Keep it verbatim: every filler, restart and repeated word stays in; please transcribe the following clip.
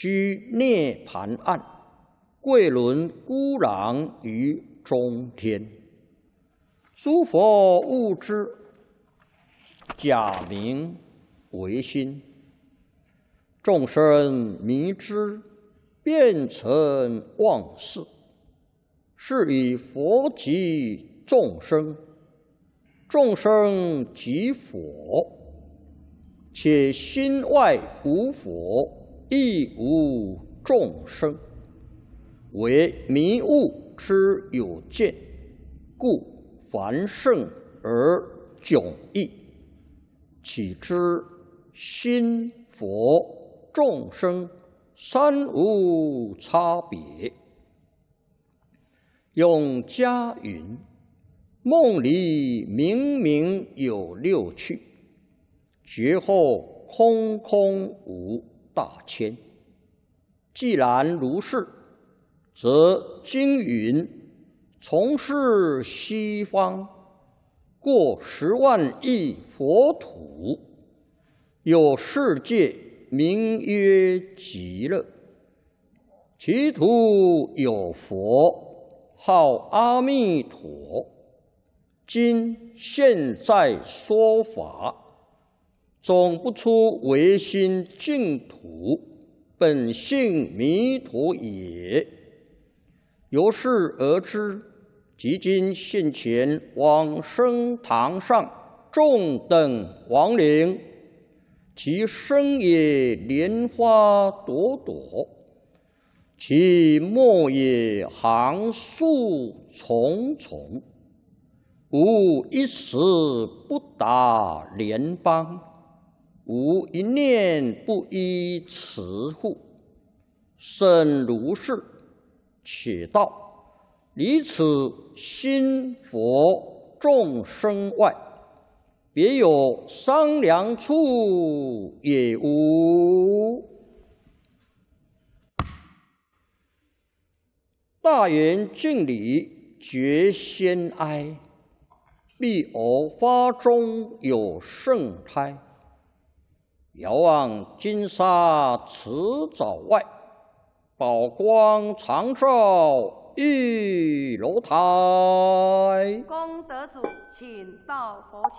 须涅盘岸，贵轮孤狼于中天。诸佛悟之，假名为心；众生迷之，变成妄事。是以佛即众生，众生即佛。且心外无佛，亦无众生，为迷悟之有见，故凡圣而迥异。岂知心佛众生三无差别？用家云：梦里明明有六趣，觉后空空无大千。既然如是，则经云：从是西方过十万亿佛土，有世界名曰极乐，其土有佛，号阿弥陀。今现在说法，总不出唯心净土，本性弥陀也。由是而知，即今现前往生堂上众等亡灵，其身也莲花朵朵，其末也行树重重，无一时不达莲邦，无一念不依持护。甚如是，且道离此心佛众生外，别有商量处也无。大圆敬礼觉先哀，必偶发中有圣胎。遥望金沙池沼外，宝光常照玉楼台。 功德主，请到佛前。